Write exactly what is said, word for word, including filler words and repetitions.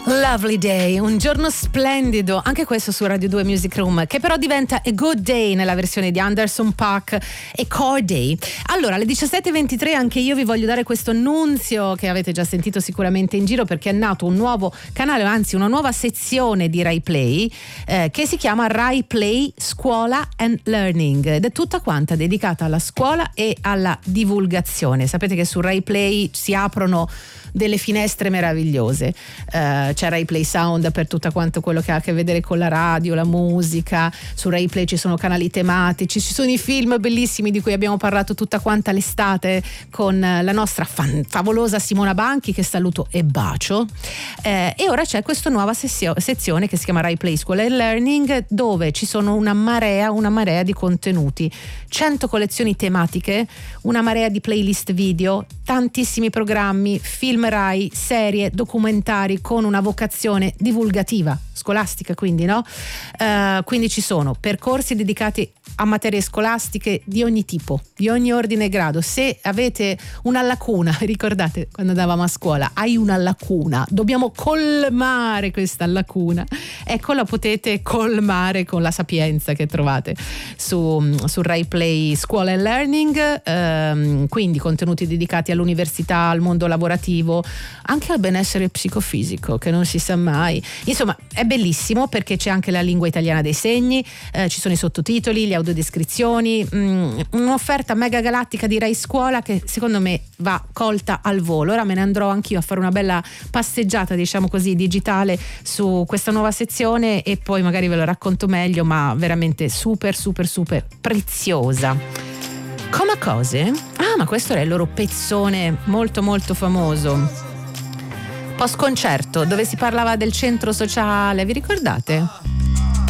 Lovely Day, un giorno splendido, anche questo su Radio due Music Room, che però diventa A Good Day nella versione di Anderson .Paak e Corday. Allora, alle diciassette e ventitré anche io vi voglio dare questo annunzio che avete già sentito sicuramente in giro, perché è nato un nuovo canale, anzi una nuova sezione di Rai Play eh, che si chiama Rai Play Scuola and Learning, ed è tutta quanta dedicata alla scuola e alla divulgazione. Sapete che su Rai Play si aprono delle finestre meravigliose, uh, c'è Rai Play Sound per tutto quanto quello che ha a che vedere con la radio, la musica. Su Rai Play ci sono canali tematici, ci sono i film bellissimi di cui abbiamo parlato tutta quanta l'estate con la nostra fan, favolosa Simona Banchi, che saluto e bacio, eh, e ora c'è questa nuova sessio, sezione che si chiama Rai Play School and Learning, dove ci sono una marea una marea di contenuti, cento collezioni tematiche, una marea di playlist video, tantissimi programmi, film Rai, serie, documentari con una vocazione divulgativa, scolastica, quindi no? Uh, quindi ci sono percorsi dedicati a materie scolastiche di ogni tipo, di ogni ordine e grado. Se avete una lacuna, ricordate quando andavamo a scuola, hai una lacuna, dobbiamo colmare questa lacuna, ecco, la potete colmare con la sapienza che trovate su, su Rai Play School and Learning, ehm, quindi contenuti dedicati all'università, al mondo lavorativo, anche al benessere psicofisico, che non si sa mai. Insomma, è bellissimo perché c'è anche la lingua italiana dei segni, eh, ci sono i sottotitoli, le audiodescrizioni, mh, un'offerta mega galattica di Rai Scuola che secondo me va colta al volo. Ora me ne andrò anch'io a fare una bella passeggiata, diciamo così, digitale su questa nuova sezione e poi magari ve lo racconto meglio, ma veramente super super super preziosa. Come cose? Ah, ma questo era il loro pezzone molto molto famoso, post concerto, dove si parlava del centro sociale, vi ricordate?